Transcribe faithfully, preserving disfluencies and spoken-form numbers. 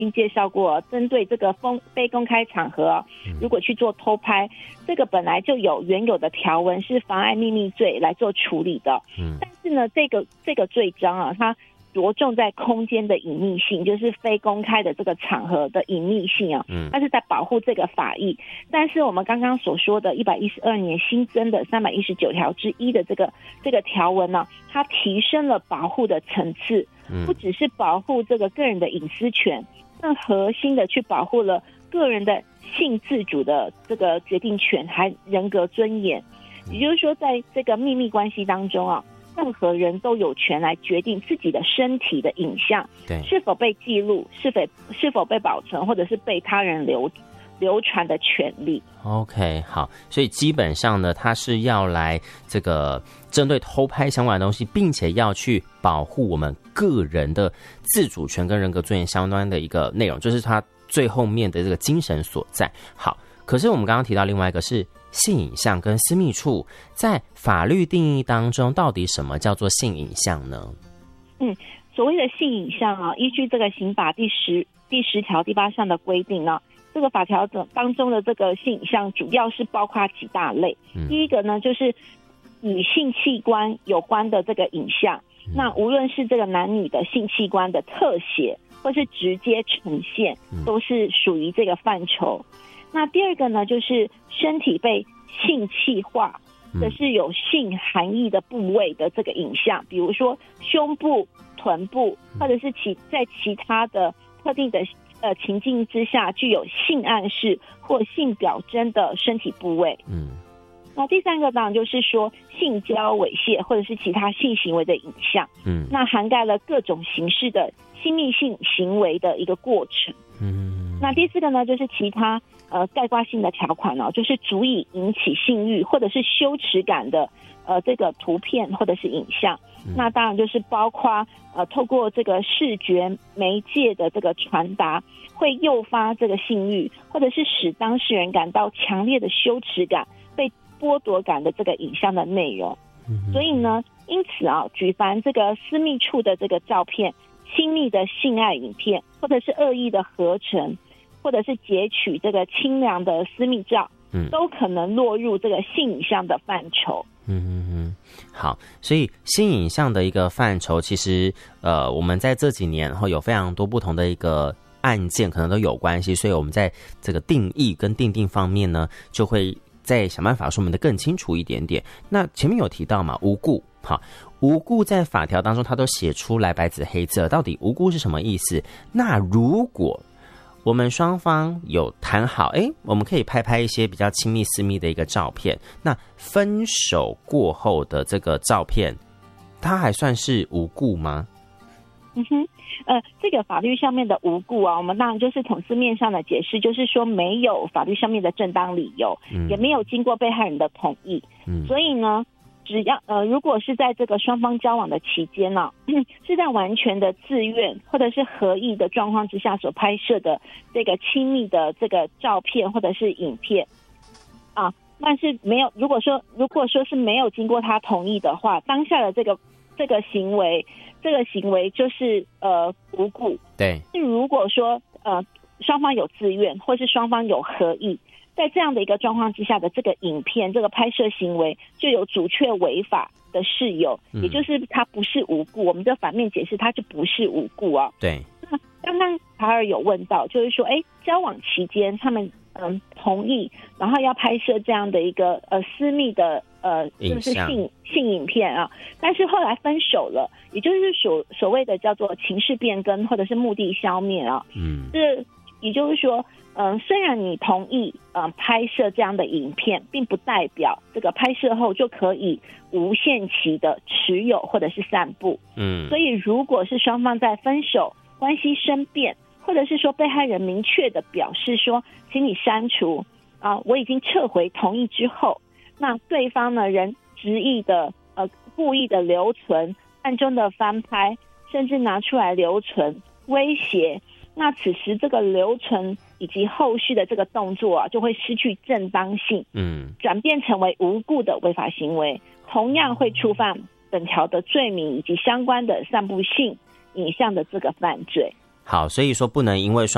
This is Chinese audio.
经介绍过，针对这个公非公开场合，如果去做偷拍，这个本来就有原有的条文是妨碍秘密罪来做处理的。嗯，但是呢，这个这个罪章啊，它着重在空间的隐秘性，就是非公开的这个场合的隐秘性啊，它是在保护这个法益。但是我们刚刚所说的一百一十二年新增的三百一十九条之一的这个这个条文呢、啊，它提升了保护的层次，不只是保护这个个人的隐私权，更核心的去保护了个人的性自主的这个决定权，还人格尊严。也就是说，在这个秘密关系当中啊，任何人都有权来决定自己的身体的影像是否被记录，是否是否被保存，或者是被他人流流传的权利。 OK， 好，所以基本上呢，它是要来这个针对偷拍相关的东西，并且要去保护我们个人的自主权跟人格尊严相关的一个内容，就是它最后面的这个精神所在。好，可是我们刚刚提到另外一个是性影像跟私密处，在法律定义当中，到底什么叫做性影像呢？ 嗯，所谓的性影像啊，依据这个刑法第十第十条第八项的规定呢，这个法条当中的这个性影像主要是包括几大类。嗯、第一个呢，就是与性器官有关的这个影像，嗯、那无论是这个男女的性器官的特写，或是直接呈现，都是属于这个范畴。那第二个呢，就是身体被性器化，这是有性含义的部位的这个影像，比如说胸部、臀部，或者是其在其他的特定的呃情境之下具有性暗示或性表征的身体部位。嗯，那第三个当然就是说性交、猥亵或者是其他性行为的影像。嗯，那涵盖了各种形式的亲密性行为的一个过程。嗯，那第四个呢，就是其他呃概括性的条款哦，就是足以引起性欲或者是羞耻感的呃这个图片或者是影像。嗯、那当然就是包括呃透过这个视觉媒介的这个传达，会诱发这个性欲，或者是使当事人感到强烈的羞耻感、被剥夺感的这个影像的内容。嗯、所以呢，因此啊，举凡这个私密处的这个照片、亲密的性爱影片，或者是恶意的合成，或者是截取这个清凉的私密照，嗯，都可能落入这个性影像的范畴。 嗯嗯嗯，好，所以性影像的一个范畴，其实呃，我们在这几年后有非常多不同的一个案件，可能都有关系，所以我们在这个定义跟定定方面呢，就会再想办法说明的更清楚一点点。那前面有提到嘛，无故，好，无故在法条当中它都写出来白纸黑字了，到底无故是什么意思？那如果我们双方有谈好，诶，我们可以拍拍一些比较亲密私密的一个照片，那分手过后的这个照片，它还算是无故吗？ 嗯哼，呃，这个法律上面的无故啊，我们当然就是从字面上的解释，就是说没有法律上面的正当理由，嗯、也没有经过被害人的同意，嗯、所以呢，只要呃，如果是在这个双方交往的期间呢、啊，是在完全的自愿或者是合意的状况之下所拍摄的这个亲密的这个照片或者是影片啊，但是没有，如果说如果说是没有经过他同意的话，当下的这个这个行为，这个行为就是呃无故。 对。 如果说呃双方有自愿或是双方有合意，在这样的一个状况之下的这个影片，这个拍摄行为就有阻却违法的事由，嗯、也就是它不是无故。我们这反面解释，它就不是无故啊。 对。 那刚刚卡尔有问到，就是说，哎，交往期间他们嗯同意，然后要拍摄这样的一个呃私密的呃就是性性影片啊，但是后来分手了，也就是所所谓的叫做情势变更或者是目的消灭啊。嗯。这也就是说。嗯、呃，虽然你同意嗯、呃、拍摄这样的影片，并不代表这个拍摄后就可以无限期的持有或者是散布。嗯，所以如果是双方在分手、关系生变，或者是说被害人明确的表示说，请你删除啊、呃，我已经撤回同意之后，那对方呢仍执意的呃故意的留存、暗中的翻拍，甚至拿出来留存、威胁。那此时这个留存以及后续的这个动作啊，就会失去正当性，嗯，转变成为无故的违法行为，同样会触犯本条的罪名以及相关的散布性影像的这个犯罪。 好，所以说不能因为双